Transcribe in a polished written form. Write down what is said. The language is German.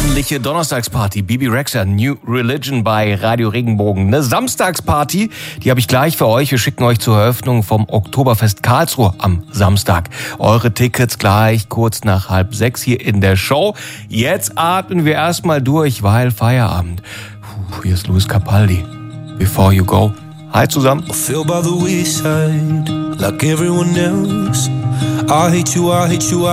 ordentliche Donnerstagsparty. Bebe Rexha, New Religion bei Radio Regenbogen. Eine Samstagsparty, die habe ich gleich für euch. Wir schicken euch zur Eröffnung vom Oktoberfest Karlsruhe am Samstag. Eure Tickets gleich kurz nach 5:30 hier in der Show. Jetzt atmen wir erstmal durch, weil Feierabend. Hier ist Luis Capaldi. Before You Go. Hi zusammen. I feel by the wayside, like everyone else. I hate you,